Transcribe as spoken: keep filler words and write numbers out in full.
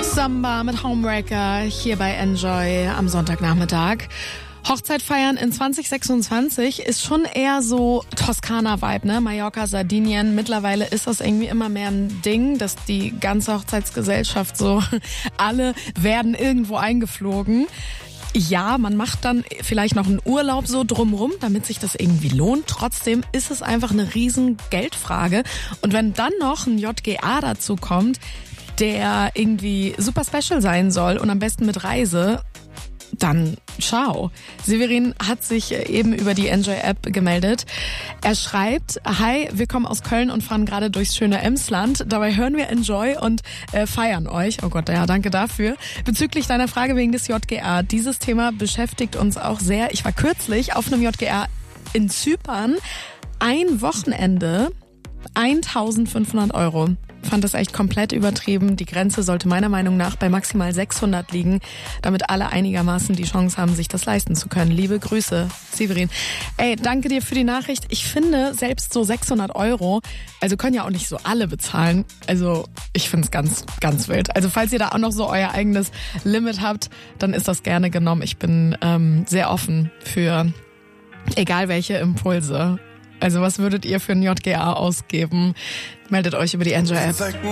Samba mit Homewrecker hier bei Enjoy am Sonntagnachmittag. Hochzeit feiern in zwanzig sechsundzwanzig ist schon eher so Toskana-Vibe, ne? Mallorca, Sardinien. Mittlerweile ist das irgendwie immer mehr ein Ding, dass die ganze Hochzeitsgesellschaft so, alle werden irgendwo eingeflogen. Ja, man macht dann vielleicht noch einen Urlaub so drumrum, damit sich das irgendwie lohnt. Trotzdem ist es einfach eine riesen Geldfrage. Und wenn dann noch ein J G A dazu kommt, der irgendwie super special sein soll und am besten mit Reise, dann ciao. Severin hat sich eben über die Enjoy-App gemeldet. Er schreibt, hi, wir kommen aus Köln und fahren gerade durchs schöne Emsland. Dabei hören wir Enjoy und äh, feiern euch. Oh Gott, ja, danke dafür. Bezüglich deiner Frage wegen des J G A. Dieses Thema beschäftigt uns auch sehr. Ich war kürzlich auf einem J G A in Zypern. Ein Wochenende, eintausendfünfhundert Euro. Fand das echt komplett übertrieben. Die Grenze sollte meiner Meinung nach bei maximal sechshundert liegen, damit alle einigermaßen die Chance haben, sich das leisten zu können. Liebe Grüße, Severin. Ey, danke dir für die Nachricht. Ich finde, selbst so sechshundert Euro, also können ja auch nicht so alle bezahlen. Also ich finde es ganz, ganz wild. Also falls ihr da auch noch so euer eigenes Limit habt, dann ist das gerne genommen. Ich bin ähm, sehr offen für egal welche Impulse. Also was würdet ihr für ein J G A ausgeben? Meldet euch über die Enjoy-App.